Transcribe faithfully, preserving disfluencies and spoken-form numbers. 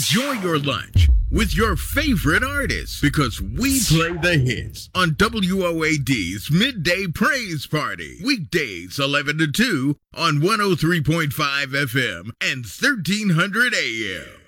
Enjoy your lunch with your favorite artists because we play the hits on W O A D's Midday Praise Party. Weekdays eleven to two on one oh three point five F M and thirteen hundred A M.